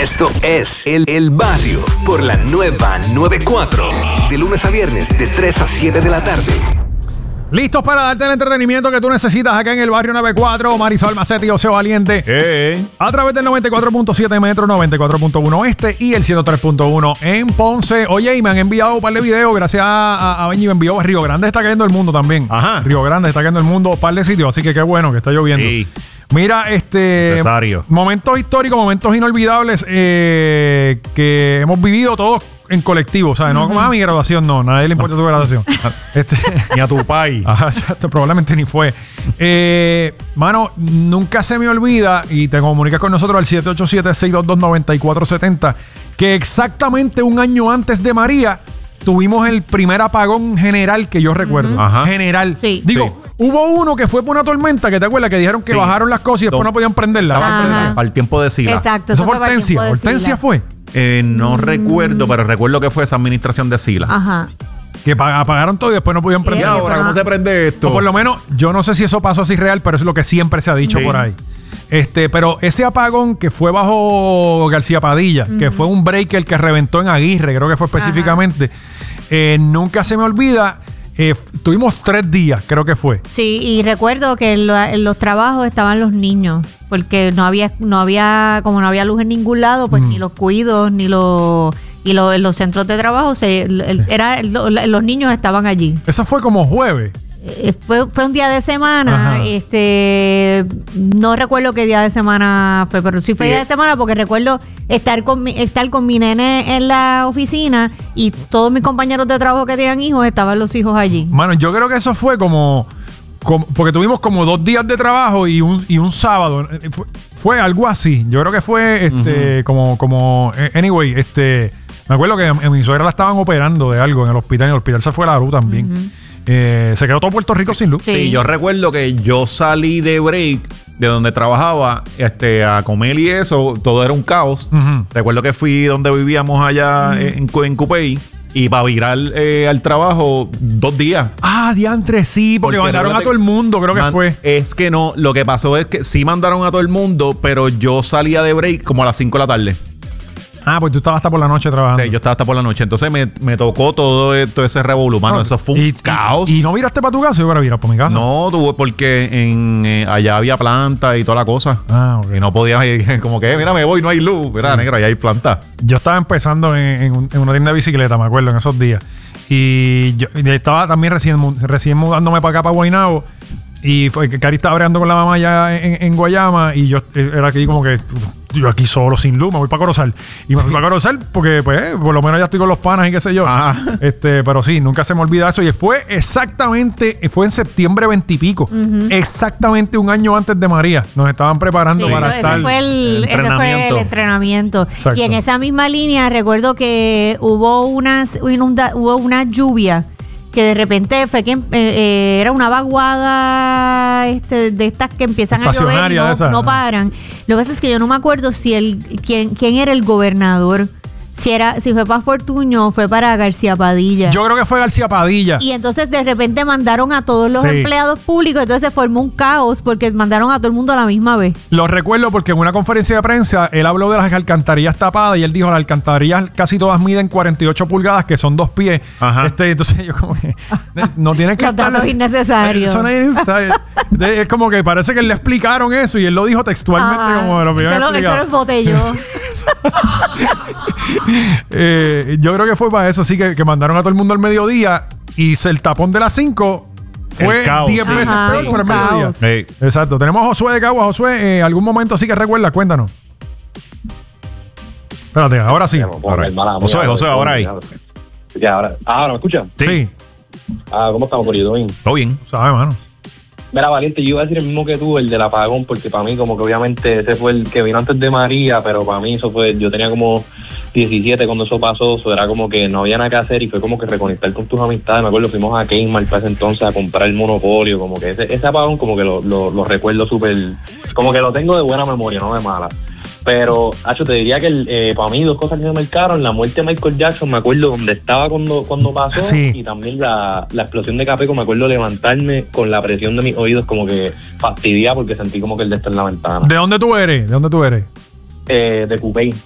Esto es El Barrio por la nueva 94. De lunes a viernes, de 3 a 7 de la tarde. Listos para darte el entretenimiento que tú necesitas acá en el barrio 94. Marisol Macetti y José Valiente. A través del 94.7 Metro, 94.1 Este y el 103.1 en Ponce. Oye, y me han enviado un par de videos. Gracias a Benji me envió. Río Grande está cayendo el mundo también. Ajá. Río Grande está cayendo el mundo. Un par de sitios. Así que qué bueno que está lloviendo. Sí. Mira, Necesario. momentos históricos, momentos inolvidables que hemos vivido todos en colectivo, ¿sabes? No como a mi graduación, no, nadie le importa tu graduación. Ni a tu país. Ajá, exacto, probablemente ni fue. Mano, nunca se me olvida, y te comunicas con nosotros al 787-622-9470, que exactamente un año antes de María tuvimos el primer apagón general que yo recuerdo. Ajá. General. Sí. Digo, Sí. hubo uno que fue por una tormenta, que te acuerdas que dijeron que Sí. bajaron las cosas y después no podían prenderlas. Ajá. Al tiempo de Sila. Exacto. Eso fue para el Hortensia. tiempo de Hortensia Sila. fue. No recuerdo, pero recuerdo que fue esa administración de Sila. Ajá. Que apagaron todo y después no podían ¿Y prender. ahora cómo se prende esto? O por lo menos, yo no sé si eso pasó así real, pero eso es lo que siempre se ha dicho Sí. por ahí. Pero ese apagón que fue bajo García Padilla, que fue un breaker que reventó en Aguirre, creo que fue específicamente, nunca se me olvida. Tuvimos 3 días, creo que fue. Sí, y recuerdo que en los trabajos estaban los niños, porque como no había luz en ningún lado, pues ni los cuidos, ni los en los centros de trabajo, los niños estaban allí. Eso fue como jueves. Fue un día de semana. Ajá. No recuerdo qué día de semana fue, pero sí fue día de semana porque recuerdo estar con mi nene en la oficina y todos mis compañeros de trabajo que tenían hijos, estaban los hijos allí. Mano, yo creo que eso fue como porque tuvimos como 2 días de trabajo y un sábado. Fue algo así. Yo creo que fue anyway, me acuerdo que a mi suegra la estaban operando de algo en el hospital. En el hospital se fue la luz también. Se quedó todo Puerto Rico sin luz. Sí, yo recuerdo que yo salí de break de donde trabajaba a comer y eso, todo era un caos. Recuerdo que fui donde vivíamos allá en Cupey y para virar al trabajo 2 días. Ah, diantre, sí, porque mandaron a todo el mundo, creo que fue. Es que no, lo que pasó es que sí mandaron a todo el mundo, pero yo salía de break como a las 5 de la tarde. Ah, pues tú estabas hasta por la noche trabajando. Sí, yo estaba hasta por la noche. Entonces me tocó todo ese revolú, mano. Eso fue un caos. ¿Y no viraste para tu casa? Yo hubiera virado para mi casa. No, porque allá había planta y toda la cosa. Ah, ok. Y no podía, como que, mira, me voy, no hay luz. Mira, negro, allá hay planta. Yo estaba empezando en una tienda de bicicleta, me acuerdo, en esos días. Y yo estaba también recién mudándome para acá, para Guaynabo. Y fue que Cari estaba bregando con la mamá allá en Guayama. Y yo era aquí como que yo aquí solo, sin luz, me voy para Corozal. Y me fui para Corozal porque, pues, por lo menos ya estoy con los panas y qué sé yo. Ajá. Pero sí, nunca se me olvida eso. Y fue en septiembre 20 y pico. Exactamente un año antes de María. Nos estaban preparando Sí, para estar. ese fue el entrenamiento. Exacto. Y en esa misma línea recuerdo que hubo una lluvia que de repente fue que era una vaguada de estas que empiezan a llover y no paran. Lo que pasa es que yo no me acuerdo si quién era el gobernador. Si fue para Fortuño o fue para García Padilla. Yo creo que fue García Padilla. Y entonces de repente mandaron a todos los empleados públicos, entonces se formó un caos porque mandaron a todo el mundo a la misma vez. Lo recuerdo porque en una conferencia de prensa él habló de las alcantarillas tapadas y él dijo las alcantarillas casi todas miden 48 pulgadas, que son 2 pies. Ajá. Entonces yo como que no tienen que Los datos innecesarios. Es como que parece que le explicaron eso y él lo dijo textualmente como lo habían explicado. Eso lo emboté yo. Yo creo que fue para eso, sí, que mandaron a todo el mundo al mediodía y el tapón de las 5 fue 10 veces peor por el mediodía. Sí. Exacto. Tenemos a Josué de Cagua. Josué, algún momento así que recuerdas, cuéntanos. Espérate, ahora sí. Josué, ahora ahí. Ahora, ¿me escuchan? Sí. ¿Cómo estamos, querido? Todo bien. ¿Sabes, mano? Mira, Valiente, yo iba a decir el mismo que tú, el del apagón, porque para mí como que obviamente ese fue el que vino antes de María, pero para mí eso fue, yo tenía como 17 cuando eso pasó, eso era como que no había nada que hacer y fue como que reconectar con tus amistades. Me acuerdo, fuimos a Kmart para ese entonces a comprar el Monopolio, como que ese apagón como que lo recuerdo súper, como que lo tengo de buena memoria, no de mala. Pero, Hacho, te diría que para mí 2 cosas que me marcaron: la muerte de Michael Jackson, me acuerdo donde estaba cuando pasó, sí. Y también la explosión de Capeco, me acuerdo levantarme con la presión de mis oídos como que fastidiada porque sentí como que el de estar en la ventana. ¿De dónde tú eres? De Cupey.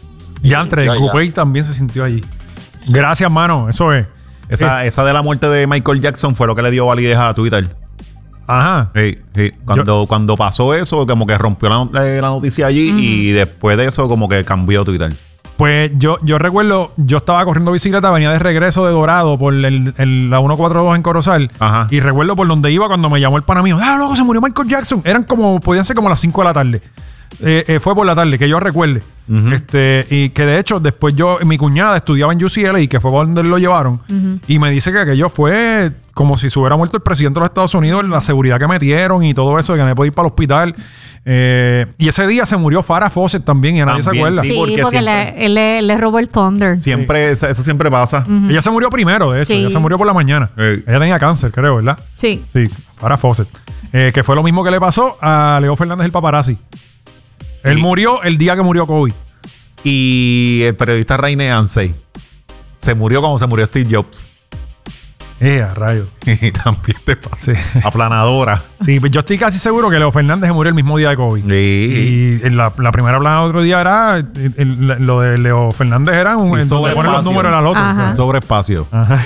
Ya entre el Coupé también se sintió allí. Gracias, mano. Eso es. Esa de la muerte de Michael Jackson fue lo que le dio validez a Twitter. Ajá. Sí. Cuando pasó eso, como que rompió la noticia allí y después de eso como que cambió Twitter. Pues yo recuerdo, yo estaba corriendo bicicleta, venía de regreso de Dorado por la 142 en Corozal. Ajá. Y recuerdo por donde iba cuando me llamó el pana mío. Loco, se murió Michael Jackson. Podían ser como las 5 de la tarde. Fue por la tarde, que yo recuerde. Y que de hecho, después mi cuñada estudiaba en UCLA y que fue donde lo llevaron. Y me dice que aquello fue como si se hubiera muerto el presidente de los Estados Unidos, la seguridad que metieron y todo eso, de que no podía ir para el hospital. Y ese día se murió Farrah Fawcett también, y nadie se acuerda. Sí, porque él le robó el Thunder. Siempre, eso siempre pasa. Ella se murió primero, de hecho. Sí. Ella se murió por la mañana. Ella tenía cáncer, creo, ¿verdad? Sí. Sí, Farrah Fawcett. Que fue lo mismo que le pasó a Leo Fernández el paparazzi. Él murió el día que murió Kobe. Y el periodista Raine Ansey se murió como se murió Steve Jobs. A rayo. Y también te pasa. Sí. Aplanadora. Sí, pues yo estoy casi seguro que Leo Fernández se murió el mismo día de Kobe. Sí. Y la primera plana del otro día era lo de Leo Fernández era donde ponen los números en la loto. Sobreespacio. Ajá.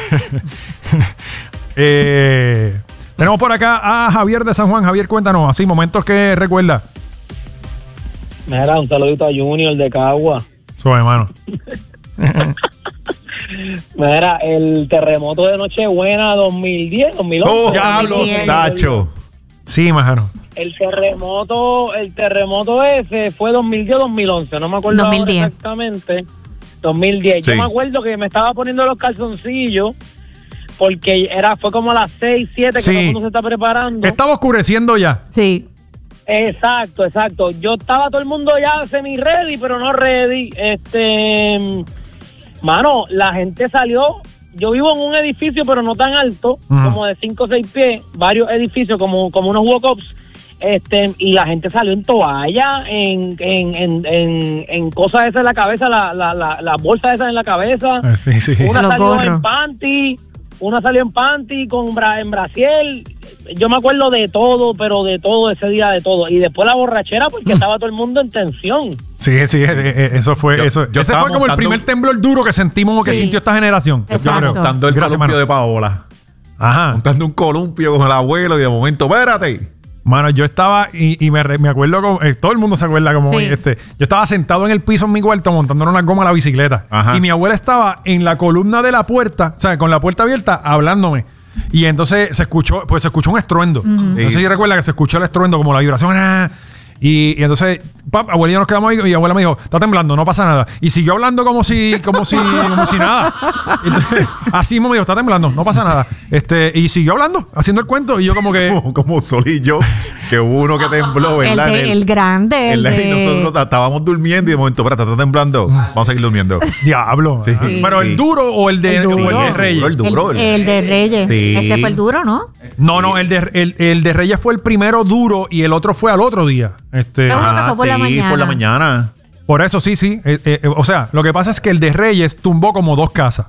Tenemos por acá a Javier de San Juan. Javier, cuéntanos, así, momentos que recuerda. Mira, un saludito a Junior de Cagua. Suave, mano. Mira, el terremoto de Nochebuena 2010, 2011. ¡Oh, diablo, Tacho! Sí, mano. El terremoto ese fue 2010-2011, no me acuerdo 2010. ahora exactamente. 2010. Sí. Yo me acuerdo que me estaba poniendo los calzoncillos porque fue como a las 6, 7 que Sí. todo el mundo se está preparando. Estaba oscureciendo ya. Sí. Exacto. Yo estaba todo el mundo ya semi-ready, pero no ready. Mano, la gente salió. Yo vivo en un edificio, pero no tan alto, como de 5 o 6 pies, varios edificios, como unos walk-ups. Y la gente salió en toalla, en cosas esas en la cabeza, la bolsa esas en la cabeza. Sí. Una Los salió gorros. en panty, en brasiel. Yo me acuerdo de todo, pero de todo ese día, de todo. Y después la borrachera, porque estaba todo el mundo en tensión. Sí, eso fue. Yo Ese estaba fue como el montando- primer temblor duro que sentimos o que Sí. sintió esta generación. Exacto. Montando el Gracias, columpio mano. de Paola. Ajá. Montando un columpio con el abuelo y de momento, espérate. Mano, yo estaba y me acuerdo como todo el mundo se acuerda como Sí. hoy, yo estaba sentado en el piso en mi cuarto montándole una goma a la bicicleta. Ajá. Y mi abuela estaba en la columna de la puerta, o sea, con la puerta abierta, hablándome. Y entonces se escuchó un estruendo. No sé si recuerda que se escuchó el estruendo, como la vibración. Y entonces, abuela y yo nos quedamos ahí y mi abuela me dijo, está temblando, no pasa nada. Y siguió hablando como si nada. Entonces, así mismo me dijo, está temblando, no pasa nada. Y siguió hablando, haciendo el cuento. Y yo como que... Como Sol y yo, que hubo uno que tembló, ¿verdad? El grande. Y nosotros estábamos durmiendo y de momento, espérate, está temblando. Vamos a seguir durmiendo. Diablo. Sí. Pero el duro o el de, El o el duro. de Reyes. El duro. El de Reyes. Sí. Ese fue el duro, ¿no? No, el de Reyes fue el primero duro y el otro fue al otro día. Uno que fue por la mañana. por la mañana. Por eso, sí. O sea, lo que pasa es que el de Reyes tumbó como 2 casas.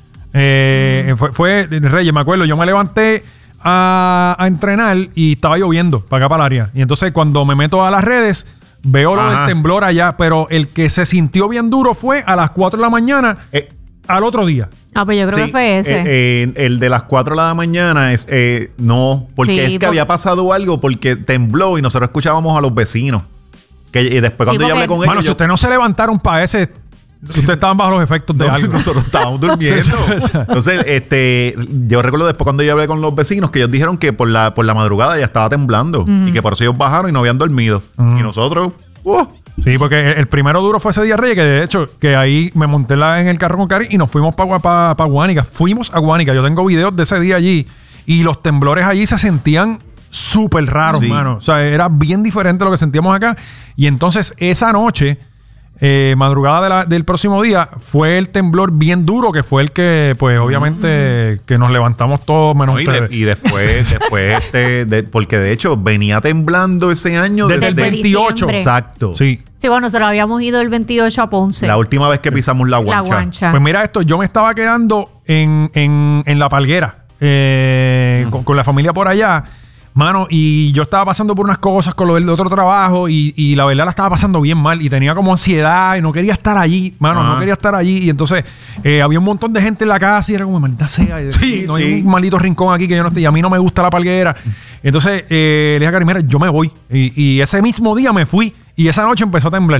Fue de Reyes, me acuerdo. Yo me levanté a entrenar y estaba lloviendo para acá, para el área. Y entonces cuando me meto a las redes, veo lo del temblor allá. Pero el que se sintió bien duro fue a las 4 de la mañana al otro día. Ah, pues yo creo que fue ese. El de las 4 de la mañana es no, porque Sí, es que había pasado algo porque tembló y nosotros escuchábamos a los vecinos. Y después Sí, cuando yo hablé con ellos, Mano, si ustedes no se levantaron para ese, ustedes estaban bajo los efectos de algo. nosotros estábamos durmiendo. Entonces, yo recuerdo después cuando yo hablé con los vecinos que ellos dijeron que por la madrugada ya estaba temblando y que por eso ellos bajaron y no habían dormido. Y nosotros, Sí, porque el primero duro fue ese día Reyes, que de hecho, que ahí me monté en el carro con Cari y nos fuimos para Guánica. Fuimos a Guánica. Yo tengo videos de ese día allí y los temblores allí se sentían súper raros, Sí. mano. O sea, era bien diferente a lo que sentíamos acá. Y entonces, esa noche, madrugada del próximo día, fue el temblor bien duro, que fue el que, pues, obviamente, que nos levantamos todos menos No, ustedes. y después porque de hecho venía temblando ese año Desde el Desde 28. diciembre. Exacto. Sí. Sí, bueno, nosotros habíamos ido el 28 a Ponce. La última vez que pisamos la La guancha. guancha. Pues mira esto, yo me estaba quedando en La Palguera con la familia por allá. Mano, y yo estaba pasando por unas cosas con lo del otro trabajo y la verdad la estaba pasando bien mal y tenía como ansiedad y no quería estar allí, mano, no quería estar allí. Y entonces había un montón de gente en la casa y era como, maldita sea, no hay un maldito rincón aquí que yo no esté y a mí no me gusta la palguera. Entonces le dije a Cari, mira, yo me voy. Y ese mismo día me fui y esa noche empezó a temblar.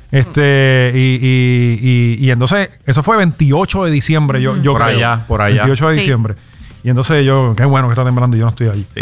Y entonces eso fue 28 de diciembre, yo por creo. Por allá. 28 de diciembre. Y entonces qué bueno que está temblando y yo no estoy allí. Sí.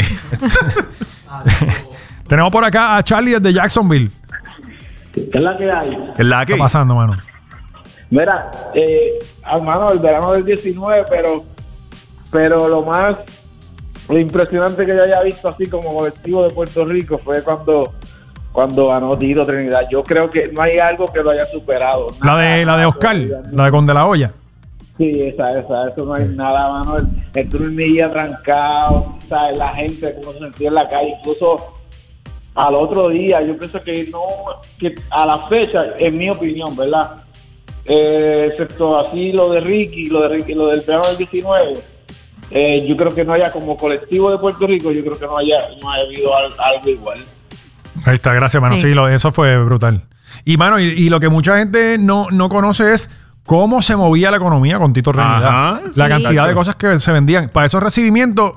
Tenemos por acá a Charlie desde Jacksonville. ¿Qué es la que hay? ¿Es la que? ¿Qué está pasando, mano? Mira, hermano, el verano del 19, pero lo más impresionante que yo haya visto así como colectivo de Puerto Rico fue cuando ganó Tito Trinidad. Yo creo que no hay algo que lo haya superado. La de Oscar, la de Conde la Olla. Sí, eso no hay nada, mano. El Trinidad trancado, ¿sabes? La gente como se sentía en la calle, incluso al otro día. Yo pienso que a la fecha, en mi opinión, ¿verdad? Excepto así lo de Ricky, lo del verano del 19, yo creo que no haya como colectivo de Puerto Rico, yo creo que no haya habido algo igual. Ahí está, gracias, mano. Sí, eso fue brutal. Y, mano, y lo que mucha gente no conoce es cómo se movía la economía con Tito Trinidad. La cantidad de cosas que se vendían. Para esos recibimientos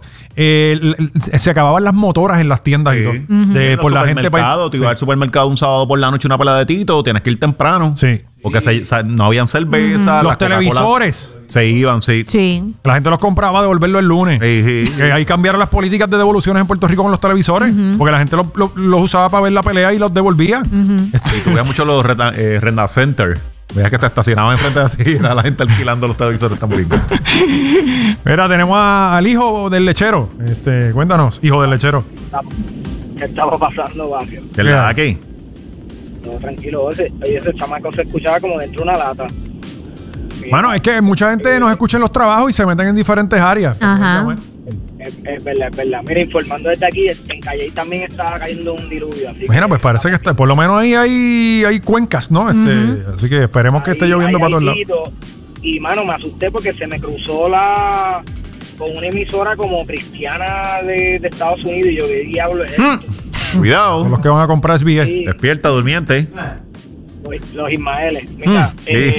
se acababan las motoras en las tiendas y todo. Por la gente. Tú ibas al supermercado un sábado por la noche, una pala de Tito, tienes que ir temprano. Sí. Porque no habían cerveza. Los televisores se iban, sí. La gente los compraba a devolverlo el lunes. Ahí cambiaron las políticas de devoluciones en Puerto Rico con los televisores. Porque la gente los usaba para ver la pelea y los devolvía. Y tú veías mucho los Renda Center. Veas que se estacionaban enfrente de así, era la gente alquilando los televisores también. Mira, tenemos al hijo del lechero. Cuéntanos, hijo del lechero. ¿Qué estaba pasando, barrio? ¿Qué le da aquí? No, tranquilo, ese chamaco se escuchaba como dentro de una lata. Mano, es que mucha gente nos escucha en los trabajos y se meten en diferentes áreas. Ajá. Es verdad. Mira, informando desde aquí, en Calle también estaba cayendo un diluvio. Así mira, pues parece que por lo menos ahí hay cuencas, ¿no? Así que esperemos que esté lloviendo para todos lados. Y, mano, me asusté porque se me cruzó con una emisora como cristiana de Estados Unidos y yo, ¿qué diablo es esto? Cuidado. Con los que van a comprar SBS. Sí. Despierta, durmiente. Los Ismaeles. Mira,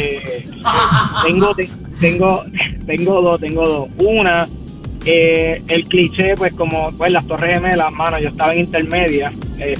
tengo dos. Una, el cliché, pues como las Torres Gemelas, mano, yo estaba en intermedia,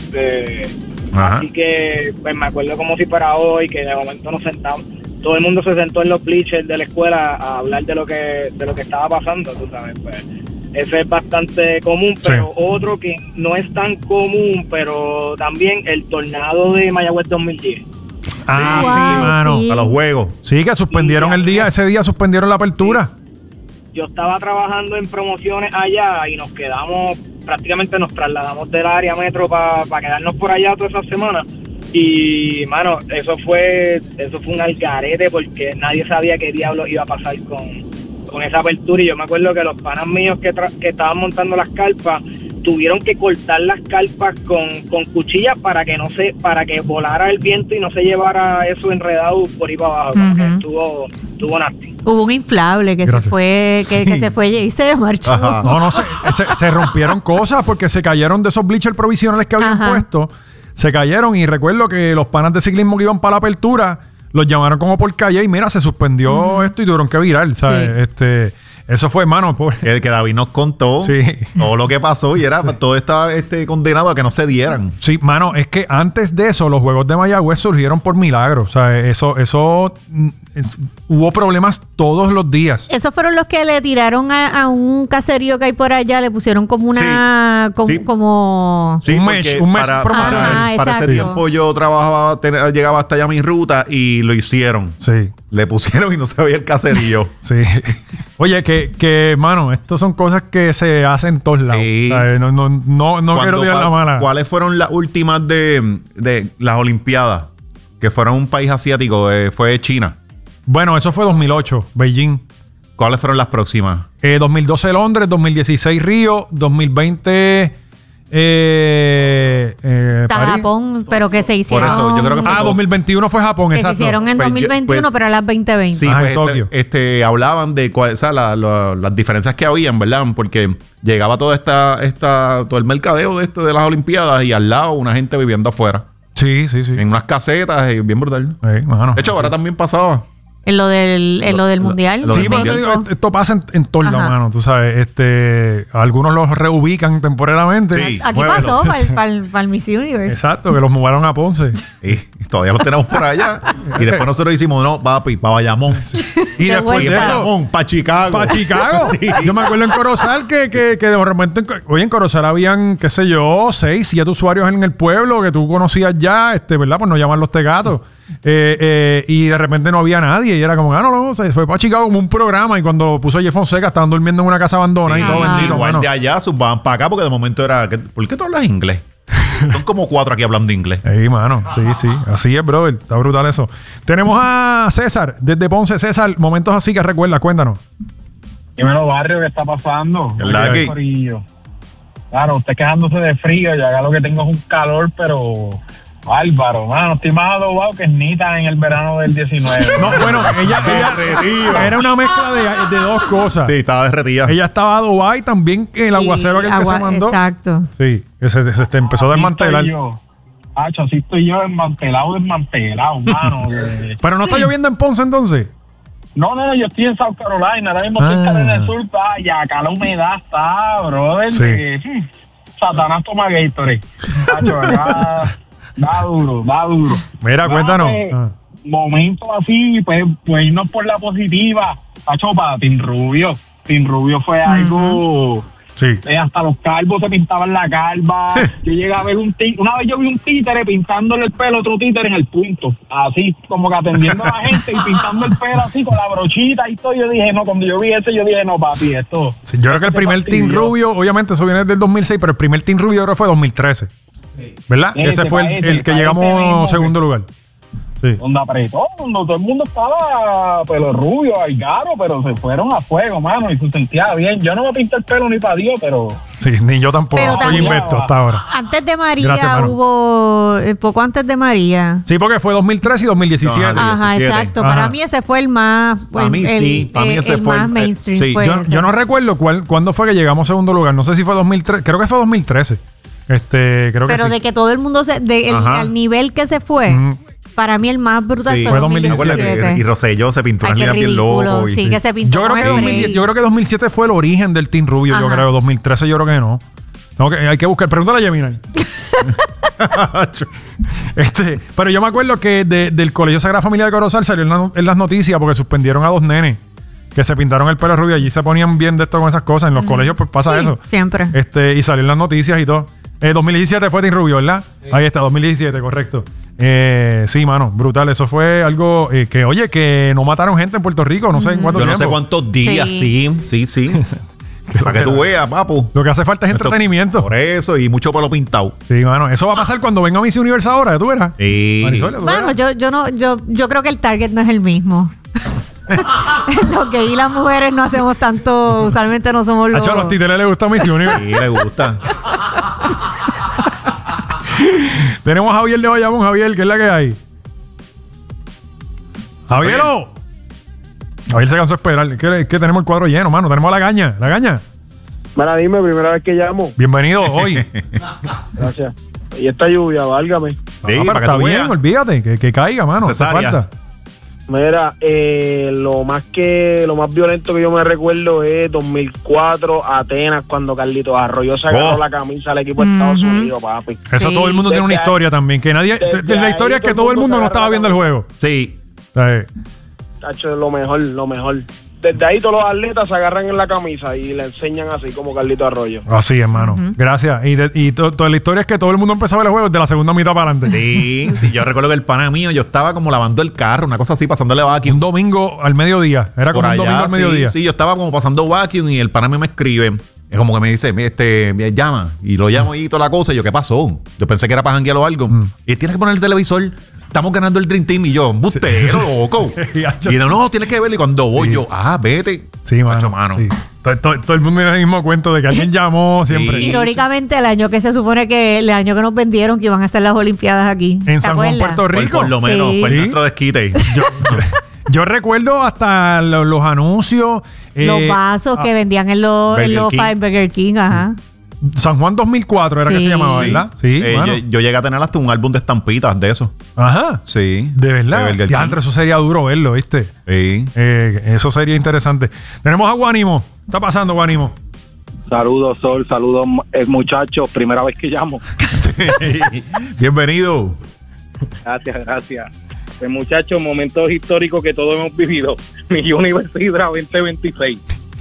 así que pues me acuerdo como si para hoy, que de momento nos sentamos, todo el mundo se sentó en los bleachers de la escuela a hablar de lo que estaba pasando, tú sabes, pues eso es bastante común, pero otro que no es tan común, pero también el tornado de Mayagüez 2010. Ah, sí, mano. Sí. A los juegos. Sí, que suspendieron ese día suspendieron la apertura. Yo estaba trabajando en promociones allá y prácticamente nos trasladamos del área metro para quedarnos por allá toda esa semana. Y, mano, eso fue un algarete porque nadie sabía qué diablos iba a pasar con esa apertura. Y yo me acuerdo que los panas míos que estaban montando las carpas tuvieron que cortar las carpas con cuchillas para que volara el viento y no se llevara eso enredado por ahí para abajo. Estuvo nasty. Hubo un inflable que se fue y se marchó. Ajá. No, se rompieron cosas porque se cayeron de esos bleachers provisionales que habían puesto. Se cayeron y recuerdo que los panas de ciclismo que iban para la apertura los llamaron como por calle y mira, se suspendió esto y tuvieron que virar, ¿sabes? Sí. Eso fue, hermano. Que David nos contó todo lo que pasó y todo estaba condenado a que no se dieran. Sí, mano, es que antes de eso, los juegos de Mayagüez surgieron por milagro. O sea, eso hubo problemas todos los días. Esos fueron los que le tiraron a un caserío que hay por allá, le pusieron como una... como un mes promocional. Para ese tiempo yo trabajaba, llegaba hasta allá mi ruta y lo hicieron. Sí. Le pusieron y no se veía el caserío. Sí. Oye, que mano, estas son cosas que se hacen en todos lados. Sí. No quiero tirar la mala. ¿Cuáles fueron las últimas de las Olimpiadas? Que fueron un país asiático, fue China. Bueno, eso fue 2008, Beijing. ¿Cuáles fueron las próximas? 2012 Londres, 2016 Río, 2020 Está París. Japón, pero que se hicieron. Por eso, yo creo que fue 2021 fue Japón, que se exacto. hicieron en Pues, 2021, pues, pero a las 2020. Sí, Ajá, pues, en Tokio. hablaban de o sea, las diferencias que habían, ¿verdad? Porque llegaba todo el mercadeo de esto de las Olimpiadas y al lado una gente viviendo afuera. Sí. En unas casetas, bien brutal. Mano, De hecho, ahora también pasaba. En lo del mundial. lo Sí, del pero te mundial. digo, esto pasa en todos lados, Ajá. mano. Tú sabes, algunos los reubican temporalmente. Sí. Aquí muévelo. pasó para el Miss Universe. Exacto, que los mudaron a Ponce. Y todavía los tenemos por allá. Y después nosotros hicimos, no, papi, para Bayamón. Y De después Y de para eso, Bayamón, para Chicago. para Chicago. Sí. Yo me acuerdo en Corozal que de repente, oye, en Corozal habían, qué sé yo, 6, 7 usuarios en el pueblo que tú conocías ya, ¿verdad? Por no llamar los tegatos. Y de repente no había nadie. Y era como, no, se fue para Chicago como un programa. Y cuando lo puso Jeff Fonseca, estaban durmiendo en una casa abandonada Sí. y todo Ajá. bendito, Igual mano. de allá zumbaban para acá porque de momento era... ¿Por qué tú hablas inglés? Son como 4 aquí hablando inglés. Sí, mano, sí. Así es, brother. Está brutal eso. Tenemos a César, desde Ponce. César, momentos así que recuerdas, cuéntanos. Dímelo, barrio, ¿qué está pasando? ¿Verdad que? Corillo. Claro, usted quejándose de frío, y acá lo que tengo es un calor, pero bárbaro, mano. Estoy más adobado que Nita en el verano del 19. No, bueno, ella era una mezcla de dos cosas. Sí, estaba derretida. Ella estaba a Dubái también, el aguacero aquel que se mandó. Exacto. Sí, que se empezó a desmantelar. Así estoy yo, desmantelado, mano. Pero no está lloviendo en Ponce entonces. No, yo estoy en South Carolina, ahora mismo estoy en Carolina del Sur, y acá la humedad está, brother. Sí. Satanás toma Gatorade. Tacho, acá da duro. Mira, Claro, cuéntanos. Momentos así, pues irnos por la positiva. Tacho, para Team Rubio. Team Rubio fue algo... Sí. Hasta los calvos se pintaban la calva. Yo llegué a ver una vez yo vi un títere pintándole el pelo a otro títere en el punto. Así, como que atendiendo a la gente y pintando el pelo así con la brochita y todo. Yo dije, no, cuando yo vi eso, yo dije, no, papi, esto... Sí, yo creo que el primer Team Rubio, obviamente eso viene del 2006, pero el primer Team Rubio creo que fue 2013. ¿Verdad? Sí, Ese fue el que llegamos mismo segundo lugar. Sí. Donde apretó, donde todo el mundo estaba pelo rubio, algaro, pero se fueron a fuego, mano, y se sentía bien. Yo no me pinté el pelo ni para Dios, pero... Sí, ni yo tampoco. Pero Estoy también- invento hasta ahora. Antes de María Gracias, mano. hubo... poco antes de María. Sí, porque fue 2013 y 2017. Ajá. Ajá, 17. exacto. Ajá. Para mí ese fue el más... Para mí sí, para mí ese el fue más el- mainstream. sí. fue ese. Yo no recuerdo cuándo fue que llegamos a segundo lugar. No sé si fue 2013. Creo que fue 2013. Creo que Pero sí. de que todo el mundo Ajá. al nivel que se fue, para mí el más brutal Sí. fue Fue 2017. 2017. Y Rosselló se pintó Ay, unas qué líneas bien ridículo. locos. Sí, que se pintó Yo creo, con que el 2010 spray. yo creo que 2007 fue el origen del Team Rubio, yo Ajá. creo. 2013 yo creo que no. Hay que buscar. Pregúntale a Gemini. Pero yo me acuerdo que del Colegio Sagrada Familia de Corozal salió en las noticias porque suspendieron a 2 nenes que se pintaron el pelo rubio. Allí se ponían bien de esto con esas cosas. En los colegios pues pasa Sí, eso. siempre. Y salió en las noticias y todo. 2017 fue Team Rubio, ¿verdad? Ahí está, 2017, correcto. Sí, mano, brutal. Eso fue algo que, oye, que no mataron gente en Puerto Rico. No sé en cuánto Yo no tiempo. sé cuántos días, sí. Para que tú veas, papu. Lo que hace falta es entretenimiento. Por eso, y mucho pelo pintado. Sí, mano. Eso va a pasar cuando venga Miss Universe ahora, tú verás. Sí. Marisol, ¿tú Bueno, verás? yo creo que el target no es el mismo. Lo que y las mujeres no hacemos tanto, usualmente no somos los... Hacho, a los títeres les gusta Miss Universe. Sí, le gusta. Tenemos a Javier de Bayamón. Javier, ¿qué es la que hay? ¡Javiero! Javier se cansó de esperar. Es que tenemos el cuadro lleno, mano. Tenemos a la gaña. La gaña. Mira, dime, primera vez que llamo. Bienvenido hoy. Gracias. Y esta lluvia, válgame. Sí, pero para que está tú bien, veas. olvídate. Que caiga, mano. Hace Cesárea. falta. Mira, lo más violento que yo me recuerdo es 2004, Atenas, cuando Carlitos Arroyo se agarró Oh. la camisa al equipo de Estados Unidos, papi. Eso Sí. todo el mundo tiene una Desde historia también. Que nadie. desde La ahí historia es que todo todo el el mundo mundo no se estaba agarra viendo el la juego. Sí. Tacho, lo mejor. Desde ahí todos los atletas se agarran en la camisa y le enseñan así como Carlitos Arroyo. Así, hermano. Gracias. Y toda la historia es que todo el mundo empezó a ver el juego de la segunda mitad para adelante. Sí, yo recuerdo que el pana mío, yo estaba como lavando el carro, una cosa así, pasándole vacuum. Un domingo al mediodía. Era Por como un domingo allá, al mediodía. sí, yo estaba como pasando vacuum y el pana mío me escribe. Es como que me dice, me llama. Y lo llamo y toda la cosa. Y yo, ¿qué pasó? Yo pensé que era para janguear o algo. Y tienes que poner el televisor. Estamos ganando el Dream Team. Y yo, bustero, loco. Y no, tienes que verlo. Y cuando voy yo, vete. Sí, mano. Sí. Todo el mundo tiene el mismo cuento de que alguien llamó siempre. Sí. Irónicamente, el año que se supone que el año que nos vendieron que iban a hacer las Olimpiadas aquí. En San Juan, Puerto Rico. Por lo menos, fue el nuestro desquite. Yo recuerdo hasta los anuncios. Los vasos que vendían en los Burger King, ajá. San Juan 2004 era que se llamaba, ¿verdad? Sí. Yo llegué a tener hasta un álbum de estampitas de eso. Ajá. Sí. De verdad. Ya, Andrés, eso sería duro verlo, ¿viste? Sí. Eso sería interesante. Tenemos a Guanimo. ¿Qué está pasando, Guanimo? Saludos, Sol. Saludos, muchachos. Primera vez que llamo. Sí. Bienvenido. Gracias. Pues, muchachos, momentos históricos que todos hemos vivido. Mi Universidad 2026.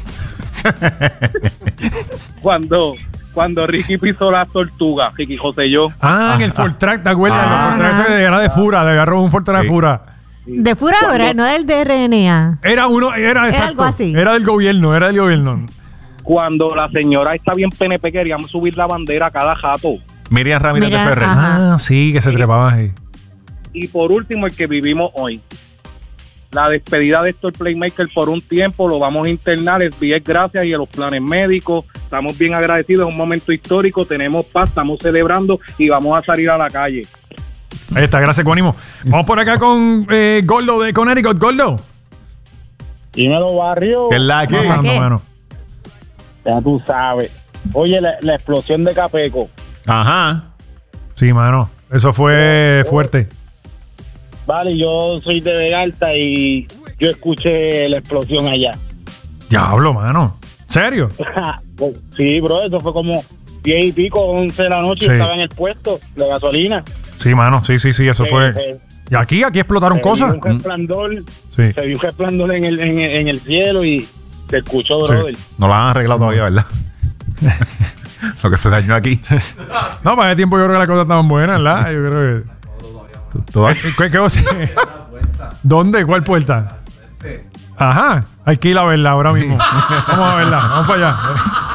Cuando Ricky pisó las tortugas, Ricky José y yo. En el Ford Track, ¿te acuerdas? El Ford Track ese era de Fura, le agarró un Ford Track de Fura. ¿De Fura ahora? ¿No del DRNA? Era exacto. Algo así. Era del gobierno. Cuando la señora está bien PNP, queríamos subir la bandera a cada jato. Miriam Ramírez de Ferrer. Sí, que se trepaba ahí. Y por último, el que vivimos hoy. La despedida de Héctor Playmaker por un tiempo, lo vamos a internar, es gracias y a los planes médicos. Estamos bien agradecidos, es un momento histórico, tenemos paz, estamos celebrando y vamos a salir a la calle. Ahí está, gracias, Guanimo. Vamos por acá con Gordo de Connecticut. Gordo. Dímelo, barrio. ¿Qué es la que? Ya tú sabes. Oye, la explosión de Capeco. Ajá. Sí, mano. Eso fue fuerte. Vale, yo soy de Vega Alta y yo escuché la explosión allá. Diablo, mano. ¿Serio? Sí, bro, eso fue como 10 y pico, 11 de la noche. Sí. Estaba en el puesto de gasolina. Sí, mano, sí, eso fue. Y aquí explotaron cosas. Se vio un resplandor, sí. Se vio un resplandor en el cielo y se escuchó, brother. Sí. No lo han arreglado todavía, ¿verdad? Lo que se dañó aquí. No, para ese tiempo yo creo que las cosas estaban buenas, ¿verdad? Yo creo que... ¿Qué cosa? ¿Dónde? ¿Cuál puerta? Ajá, hay que ir a verla ahora mismo. Vamos a verla, vamos para allá.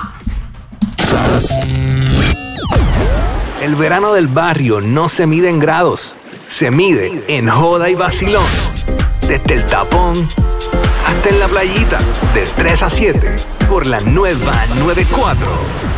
El verano del barrio no se mide en grados, se mide en joda y vacilón. Desde el tapón hasta en la playita, de 3 a 7, por la nueva 94.